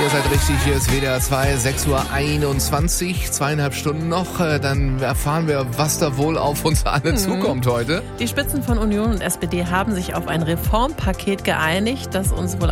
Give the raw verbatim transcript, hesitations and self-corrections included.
ihr seid richtig, hier ist W D R zwei, sechs Uhr einundzwanzig, zweieinhalb Stunden noch. Dann erfahren wir, was da wohl auf uns alle mhm. zukommt heute. Die Spitzen von Union und S P D haben sich auf ein Reformpaket geeinigt, das uns wohl